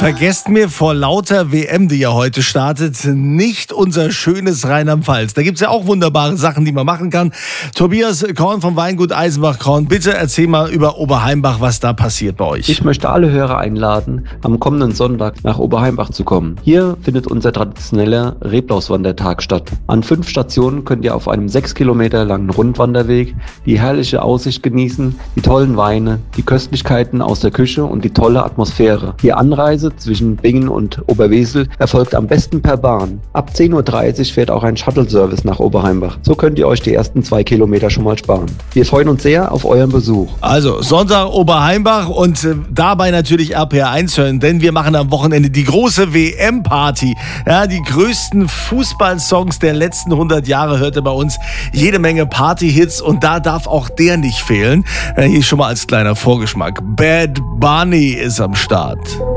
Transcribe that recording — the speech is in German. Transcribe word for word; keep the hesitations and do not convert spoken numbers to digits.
vergesst mir vor lauter W M, die ja heute startet, nicht unser schönes Rheinland-Pfalz. Da gibt es ja auch wunderbare Sachen, die man machen kann. Tobias Korn vom Weingut Eisenbach-Korn, bitte erzähl mal über Oberheimbach, was da passiert bei euch. Ich möchte alle Hörer einladen, am kommenden Sonntag nach Oberheimbach zu kommen. Hier findet unser traditioneller Reblauswandertag statt. An fünf Stationen könnt ihr auf einem sechs Kilometer langen Rundwanderweg die herrliche Aussicht genießen, die tollen Weine, die Köstlichkeiten aus der Küche und die tolle Atmosphäre. Die Anreise zwischen Bingen und Oberwesel erfolgt am besten per Bahn. Ab zehn Uhr dreißig fährt auch ein Shuttle-Service nach Oberheimbach. So könnt ihr euch die ersten zwei Kilometer schon mal sparen. Wir freuen uns sehr auf euren Besuch. Also Sonntag Oberheimbach und äh, dabei natürlich R P R eins hören, denn wir machen am Wochenende die große W M-Party. Ja, die größten Fußballsongs der letzten hundert Jahre hört ihr bei uns. Jede Menge Party-Hits und da darf auch der nicht fehlen. Äh, hier schon mal als kleiner Vorgeschmack. Bad Bunny ist am Start.